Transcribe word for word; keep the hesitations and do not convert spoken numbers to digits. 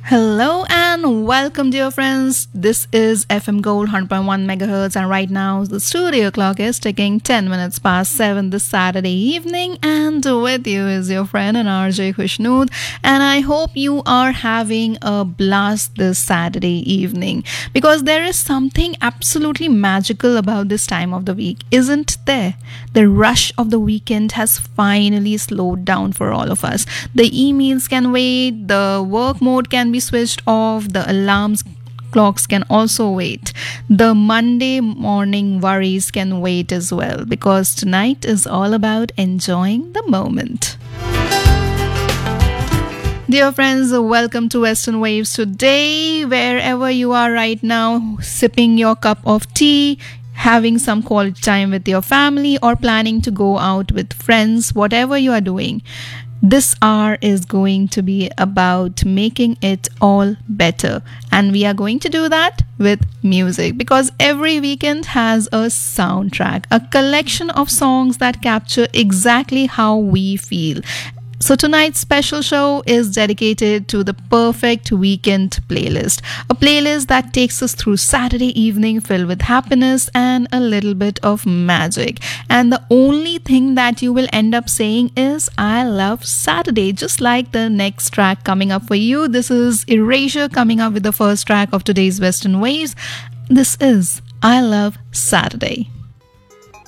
Hello and welcome, dear friends. This is F M Gold one hundred point one megahertz, and right now the studio clock is ticking ten minutes past seven this Saturday evening. And with you is your friend and R J Khushnood. And I hope you are having a blast this Saturday evening because there is something absolutely magical about this time of the week, isn't there? The rush of the weekend has finally slowed down for all of us. The emails can wait, the work mode can be switched off, the alarms clocks can also wait. The Monday morning worries can wait as well, because tonight is all about enjoying the moment. Dear friends, welcome to Western Waves today. Wherever you are right now, sipping your cup of tea, having some quality time with your family, or planning to go out with friends, whatever you are doing, this hour is going to be about making it all better. And we are going to do that with music, because every weekend has a soundtrack, a collection of songs that capture exactly how we feel. So tonight's special show is dedicated to the perfect weekend playlist. A playlist that takes us through Saturday evening filled with happiness and a little bit of magic. And the only thing that you will end up saying is, I love Saturday, just like the next track coming up for you. This is Erasure coming up with the first track of today's Western Waves. This is I Love Saturday.